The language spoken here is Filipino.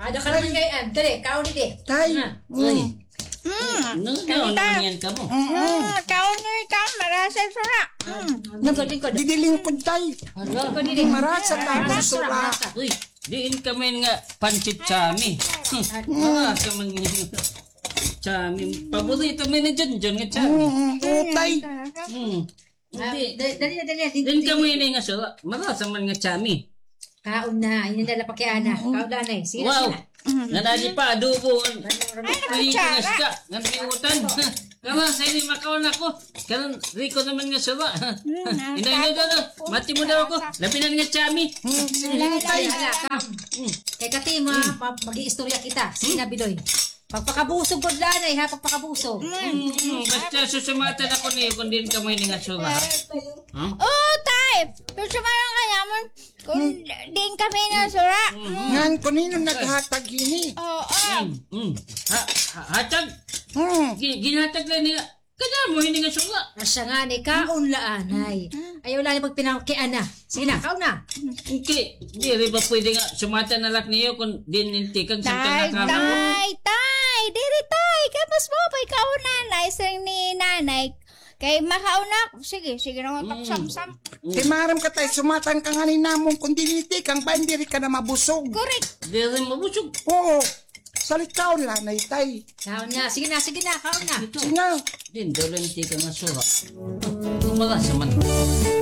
Ada ka naman ngayon. Dali, kaon di. Tay. Uy. Nung yan ka mo. Kaon na ikaw, marasal sura. Lingkod. Didiling ko tay. Lingkod di. Marasa tapos sura. Uy, diin kami nga pancit chami. Marasa man nga chami. Paborito mo na dyan nga chami. Tay. Dali. Din kami na nga sura. Marasa man nga chami. Kaon na. Yun na pakiana. Kaon na eh. Sige na, Wow! sige na. Nanaji pa, adobo. Pilipinas ka. Nandiutan. Kama, sa ini makaon ako. Karon, Rico naman nga sura. Inay na. Mati mo daw ako. Lapinan nga chami. Hala, kam. Kay kati mo ha, mag-iistorya kita. Sige na, Bidoy. Pagpakabusog po lanay ha, pagpakabusog. Basta susumatan ako niyo kung din ka mo nga sura. Oh, tay! Pero sumarang ka naman kung din kami na sura. Ngan ko nino naghatag ini. Oo. Hatag. Ginatag lang niya. Kanya mo hindi nga sura. Asya nga ni, kaon laanay. Ayaw lang pagpinakian na. Sige na, kaon na. Okay. Di rin ba pwede nga sumatan na lang niyo kung din nintikan sa Tay, kanakama mo? tay! Diri tay! Kapas mo pa ikaw nanay sa ni nanay. Kay makauna. Sige na magpaksamsam. Kay maram ka tay sumatan ka nga ni namong kung diniti kang bandiri ka na mabusog. Correct. Di rin mabusog. Oo. Salitaw lanay tay. Kaon na, sige na, kaon na. Singaw. Din, daw lang hindi ka nga sura. Tumalas naman.